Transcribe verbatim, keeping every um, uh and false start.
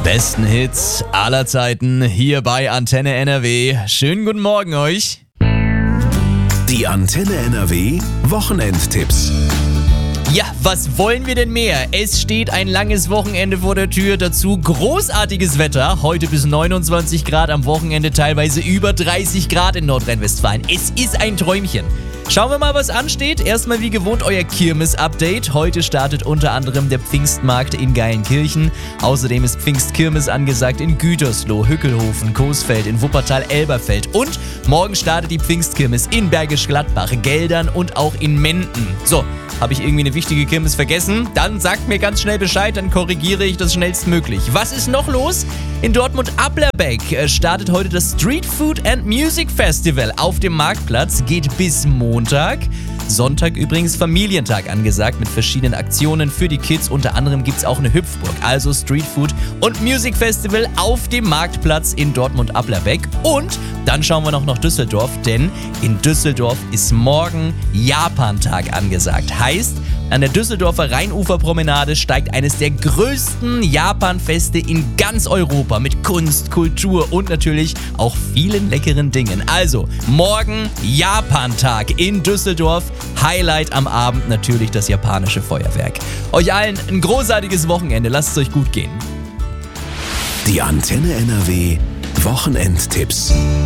besten Hits aller Zeiten hier bei Antenne N R W. Schönen guten Morgen euch. Die Antenne N R W Wochenendtipps. Ja, was wollen wir denn mehr? Es steht ein langes Wochenende vor der Tür, dazu großartiges Wetter. Heute bis neunundzwanzig Grad, am Wochenende teilweise über dreißig Grad in Nordrhein-Westfalen. Es ist ein Träumchen. Schauen wir mal, was ansteht. Erstmal wie gewohnt euer Kirmes-Update. Heute startet unter anderem der Pfingstmarkt in Geilenkirchen. Außerdem ist Pfingstkirmes angesagt in Gütersloh, Hückelhofen, Coesfeld, in Wuppertal, Elberfeld. Und morgen startet die Pfingstkirmes in Bergisch Gladbach, Geldern und auch in Menden. So, habe ich irgendwie eine wichtige Kirmes vergessen? Dann sagt mir ganz schnell Bescheid, dann korrigiere ich das schnellstmöglich. Was ist noch los? In Dortmund-Applerbeck startet heute das Street Food and Music Festival auf dem Marktplatz. Geht bis Montag. Sonntag übrigens Familientag angesagt mit verschiedenen Aktionen für die Kids. Unter anderem gibt es auch eine Hüpfburg, also Street Food und Music Festival auf dem Marktplatz in Dortmund-Applerbeck. Und dann schauen wir noch nach Düsseldorf, denn in Düsseldorf ist morgen Japantag angesagt. Heißt, an der Düsseldorfer Rheinuferpromenade steigt eines der größten Japanfeste in ganz Europa mit Kunst, Kultur und natürlich auch vielen leckeren Dingen. Also, morgen Japantag in Düsseldorf. Highlight am Abend natürlich das japanische Feuerwerk. Euch allen ein großartiges Wochenende. Lasst es euch gut gehen. Die Antenne N R W Wochenendtipps.